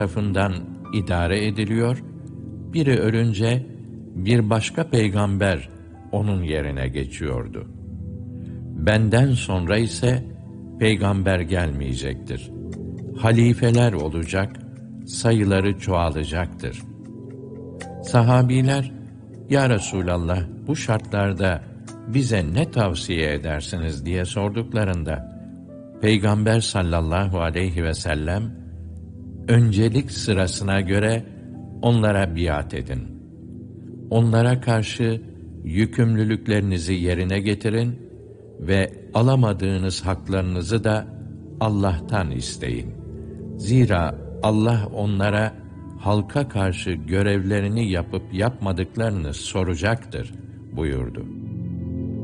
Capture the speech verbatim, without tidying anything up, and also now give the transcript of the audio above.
tarafından idare ediliyor, biri ölünce bir başka peygamber onun yerine geçiyordu. Benden sonra ise peygamber gelmeyecektir. Halifeler olacak, sayıları çoğalacaktır. Sahabiler, "Ya Resulallah, bu şartlarda bize ne tavsiye edersiniz?" diye sorduklarında, Peygamber sallallahu aleyhi ve sellem, öncelik sırasına göre onlara biat edin. Onlara karşı yükümlülüklerinizi yerine getirin ve alamadığınız haklarınızı da Allah'tan isteyin. Zira Allah onlara halka karşı görevlerini yapıp yapmadıklarını soracaktır buyurdu.